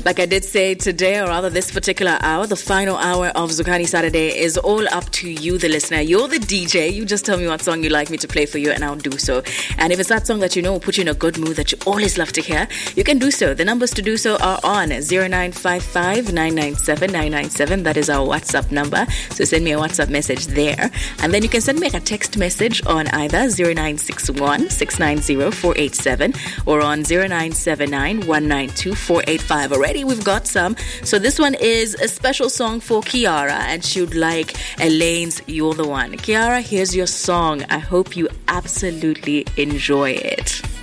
Like I did say today, or rather this particular hour, the final hour of Zukani Saturday is all up to you, the listener. You're the DJ. You just tell me what song you'd like me to play for you and I'll do so. And if it's that song that you know will put you in a good mood that you always love to hear, you can do so. The numbers to do so are on 0955 997 997. That is our WhatsApp number. So send me a WhatsApp message there. And then you can send me a text message on either 0961 690 487 or on 0979 192 485. Already we've got some. So this one is a special song for Kiara, and she would like Elaine's You're the One. Kiara, here's your song. I hope you absolutely enjoy it.